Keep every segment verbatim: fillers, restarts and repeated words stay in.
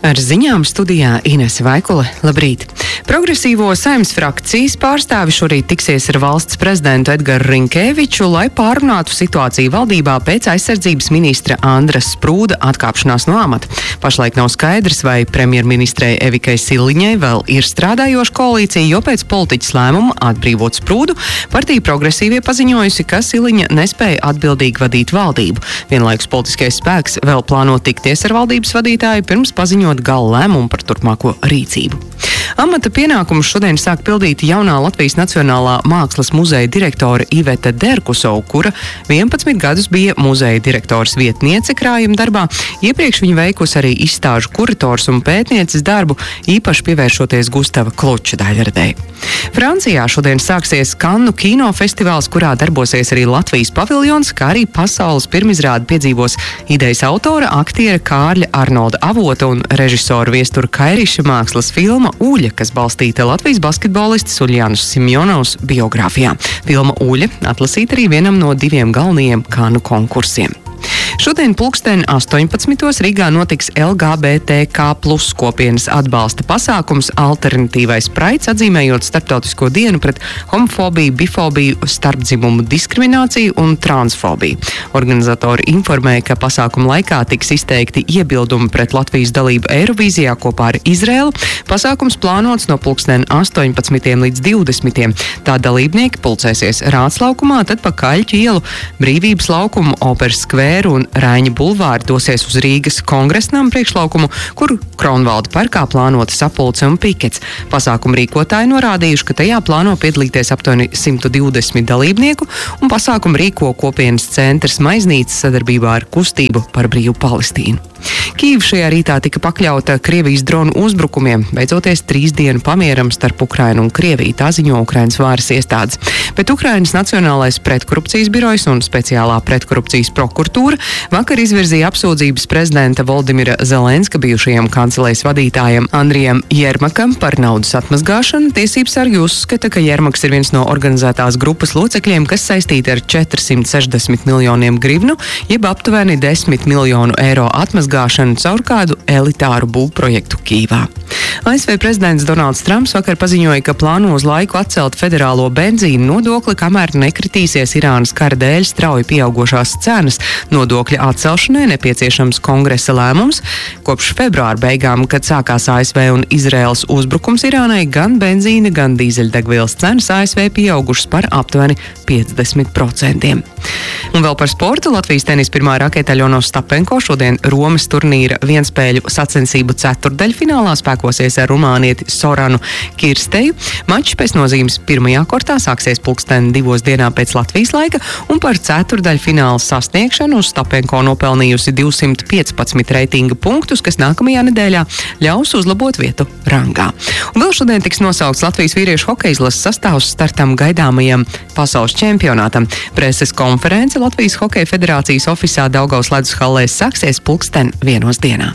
Ar ziņām studijā Inese Vaikule. Labrīt! Progresīvo Saeimas frakcijas pārstāvi šorīt tiksies ar valsts prezidentu Edgaru Rinkēviču, lai pārunātu situāciju valdībā pēc aizsardzības ministra Andras Sprūda atkāpšanās no amata. Pašlaik nav skaidrs, vai premjerministrei Evikai Siliņai vēl ir strādājoša koalīcija, jo pēc politiķas lēmuma atbrīvot Sprūdu partija Progresīvie paziņojusi, ka Siliņa nespēja atbildīgi vadīt valdību. Vienlaikus politiskais spēks vēl plāno tikties ar valdības vadītāju pirms paziņot gala lēmumu par turpmāko rīcību. Amata pienākumus šodien sāk pildīt jaunā Latvijas Nacionālā mākslas muzeja direktore Iveta Derkusova, kura vienpadsmit gadus bija muzeja direktores vietniece krājuma darbā. Iepriekš viņa veikusi arī izstāžu kurators un pētnieces darbu, īpaši pievēršoties Gustava Kloča daļradei. Francijā šodien sāksies Kannu kinofestivāls, kurā darbosies arī Latvijas paviljons, kā arī pasaules pirmizrādi piedzīvos idejas autora, aktiera Kārļa Arnolda Avota un režisora Viestura Kairiša mākslas filma Uļa, kas balstīta Latvijas basketbolistas Uļjanas Simjonovas biogrāfijā. Filma Uļa atlasīta arī vienam no diviem galvenajiem Kannu konkursiem. Šodien pulksten astoņpadsmitos Rīgā notiks L G B T K plus kopienas atbalsta pasākums Alternatīvais Praids, atzīmējot starptautisko dienu pret homofobiju, bifobiju, starpdzimumu diskrimināciju un transfobiju. Organizatori informēja, ka pasākuma laikā tiks izteikti iebildumi pret Latvijas dalību Eirovīzijā kopā ar Izraēlu. Pasākums plānots no pulksten astoņpadsmitiem līdz divdesmitiem. Tā dalībnieki pulcēsies Rāts laukumā, tad pa Kaļķu ielu, Brīvības laukumu, Operas skvēru un Raiņa bulvāri dosies uz Rīgas Kongresnama priekšlaukumu, kur Kronvalda parkā plānota sapulce un pikets. Pasākumu rīkotāji norādījuši, ka tajā plāno piedalīties aptuveni simt divdesmit dalībnieku, un pasākumu rīko kopienas centrs Maiznīca sadarbībā ar Kustību par brīvu Palestīnu. Kīva šajā rītā tika pakļauta Krievijas dronu uzbrukumiem, beidzoties trīs dienu pamieram starp Ukrainu un Krieviju, tā ziņo Ukrainas varas iestādes. Bet Ukrainas Nacionālais pretkorupcijas birojs un speciālā pretkorupcijas prokuratūra vakar izvirzīja apsūdzības prezidenta Voldimira Zelenska bijušajam kancelējas vadītājam Andrijam Jermakam par naudas atmazgāšanu. Tiesības sargi uzskata, ka Jermaks ir viens no organizētās grupas locekļiem, kas saistīti ar četrsimt sešdesmit miljoniem grivnu, jeb aptuveni desmit miljonu eiro atmazgāšanu caur kādu elitāru būvprojektu Kīvā. A S V prezidents Donalds Trumps vakar paziņoja, ka plāno uz laiku atcelt federālo benzīnu nodokli, kamēr nekritīsies Irānas kara dēļ strauji pieaugošās cenas. Nodokļa atcelšanai nepieciešams kongresa lēmums. Kopš februāra beigām, kad sākās A S V un Izraēlas uzbrukums Irānai, gan benzīna, gan dīzeļdegvielas cenas A S V pieaugušas par aptuveni piecdesmit procentiem. Un vēl par sportu. Latvijas tenis pirmā rakete Aļona Ostapenko šodien Romas turnīra vienspēļu sacensību ceturtdaļfinālā spēkosies ar rumānieti Soranu Kirsteju. Mačs pēc nozīmes pirmajā kortā sāksies pulksten divos dienā pēc Latvijas laika, un par ceturtdaļfināla sasniegšanu Ostapenko nopelnījusi divsimt piecpadsmit reitinga punktus, kas nākamajā nedēļā ļaus uzlabot vietu rangā. Un vēl šodien tiks nosaukts Latvijas vīriešu hokeja izlases sastāvs startam gaidāmajam pasaules čempionātam. Preses konference Latvijas Hokeja federācijas ofisā Daugavas ledus hallē sāksies pulksten vienos dienā.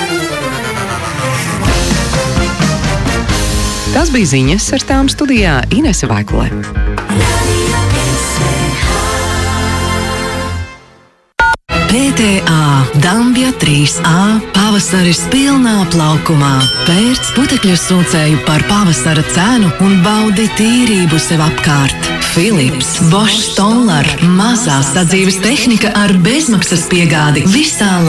Tas bija ziņas, ar tām studijā Inese Vaikule. P T A Dambja trīs A pavasaris pilnā plaukumā. Pērc putekļu sūcēju par pavasara cenu un baudi tīrību sev apkārt. Philips, Bosch Stoller, mazā sadzīves tehnika ar bezmaksas piegādi visā